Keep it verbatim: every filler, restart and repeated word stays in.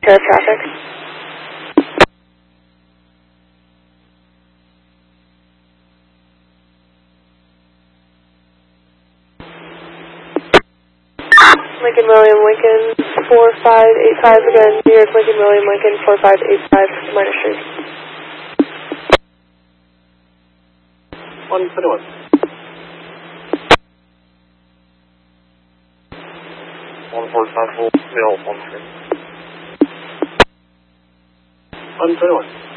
Drive traffic. Lincoln William Lincoln four five eight five again, New York Lincoln William Lincoln four five eight five, Minor Street. one twenty-one. one four five full, middle, one three. one twenty-one.